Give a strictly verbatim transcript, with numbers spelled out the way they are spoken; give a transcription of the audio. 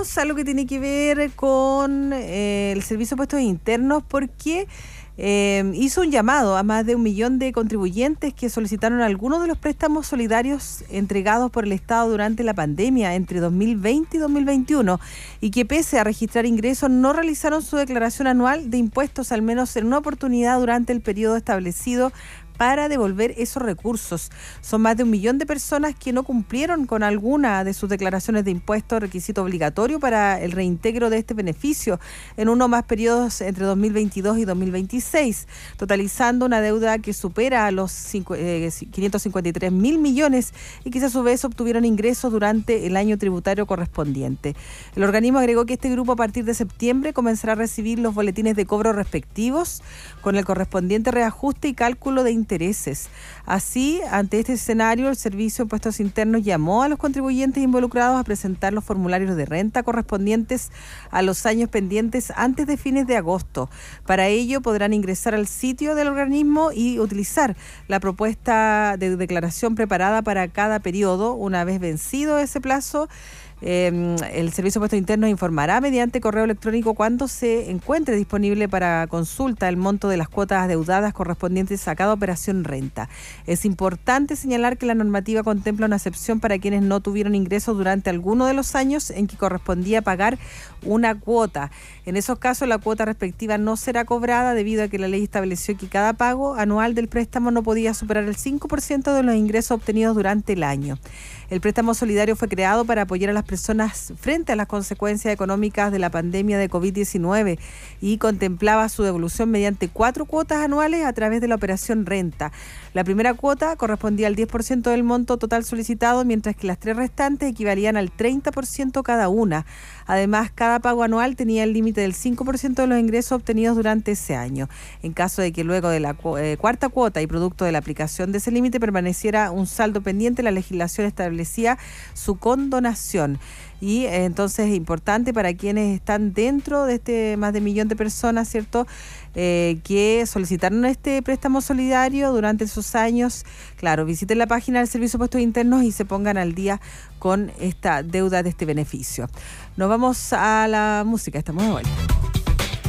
tenemos algo que tiene que ver con eh, el Servicio de Impuestos Internos, porque eh, hizo un llamado a más de un millón de contribuyentes que solicitaron algunos de los préstamos solidarios entregados por el Estado durante la pandemia entre dos mil veinte y dos mil veintiuno y que, pese a registrar ingresos, no realizaron su declaración anual de impuestos al menos en una oportunidad durante el periodo establecido para devolver esos recursos. Son más de un millón de personas que no cumplieron con alguna de sus declaraciones de impuestos, requisito obligatorio para el reintegro de este beneficio en uno o más periodos entre dos mil veintidós y dos mil veintiséis, totalizando una deuda que supera a los quinientos cincuenta y tres mil millones y que a su vez obtuvieron ingresos durante el año tributario correspondiente. El organismo agregó que este grupo a partir de septiembre comenzará a recibir los boletines de cobro respectivos con el correspondiente reajuste y cálculo de intereses. Así, ante este escenario, el Servicio de Impuestos Internos llamó a los contribuyentes involucrados a presentar los formularios de renta correspondientes a los años pendientes antes de fines de agosto. Para ello, podrán ingresar al sitio del organismo y utilizar la propuesta de declaración preparada para cada periodo. Una vez vencido ese plazo, Eh, el Servicio de Impuestos Internos informará mediante correo electrónico cuando se encuentre disponible para consulta el monto de las cuotas adeudadas correspondientes a cada operación renta. Es importante señalar que la normativa contempla una excepción para quienes no tuvieron ingresos durante alguno de los años en que correspondía pagar una cuota. En esos casos, la cuota respectiva no será cobrada debido a que la ley estableció que cada pago anual del préstamo no podía superar el cinco por ciento de los ingresos obtenidos durante el año. El préstamo solidario fue creado para apoyar a las personas frente a las consecuencias económicas de la pandemia de covid diecinueve y contemplaba su devolución mediante cuatro cuotas anuales a través de la operación renta. La primera cuota correspondía al diez por ciento del monto total solicitado, mientras que las tres restantes equivalían al treinta por ciento cada una. Además, cada pago anual tenía el límite del cinco por ciento de los ingresos obtenidos durante ese año. En caso de que luego de la cu- eh, cuarta cuota y producto de la aplicación de ese límite permaneciera un saldo pendiente, la legislación establecía su condonación. Y eh, entonces es importante para quienes están dentro de este más de millón de personas, ¿cierto?, eh, que solicitaron este préstamo solidario durante esos años. Claro, visiten la página del Servicio de Impuestos Internos y se pongan al día con esta deuda de este beneficio. Nos vamos a la música, estamos de vuelta.